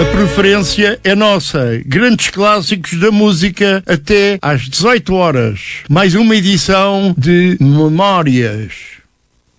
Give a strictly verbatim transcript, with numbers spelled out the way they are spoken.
A preferência é nossa. Grandes clássicos da música até às dezoito horas. Mais uma edição de Memórias.